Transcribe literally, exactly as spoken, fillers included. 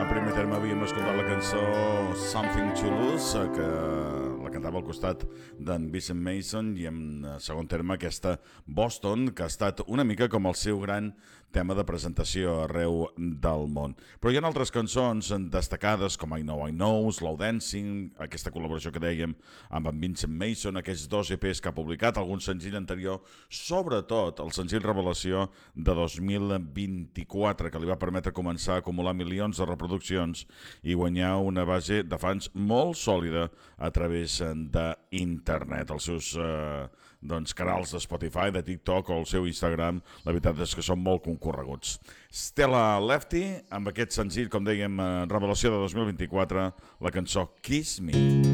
En primer terme havíem escoltat la cançó Something to Lose, que la cantava al costat d'en Vincent Mason, i en segon terme aquesta Boston, que ha estat una mica com el seu gran tema de presentació arreu del món. Però hi ha altres cançons destacades com I Know I Know, Slow Dancing, aquesta col·laboració que dèiem amb en Vincent Mason, aquests dos E Pes que ha publicat, algun senzill anterior, sobretot el senzill Revelació de dos mil vint-i-quatre, que li va permetre començar a acumular milions de reproduccions i guanyar una base de fans molt sòlida a través d'internet. Els seus eh, doncs, canals de Spotify, de TikTok o el seu Instagram, la veritat és que són molt concorreguts. Stella Lefty, amb aquest senzill, com dèiem, Revelació de dos mil vint-i-quatre, la cançó Kiss Me.